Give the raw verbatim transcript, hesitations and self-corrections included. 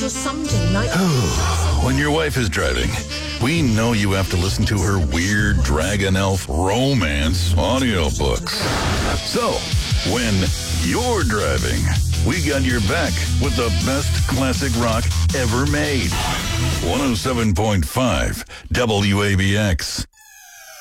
or someday like... When your wife is driving, we know you have to listen to her weird Dragon Elf romance audiobooks. So, when you're driving, we got your back with the best classic rock ever made. one oh seven point five W A B X.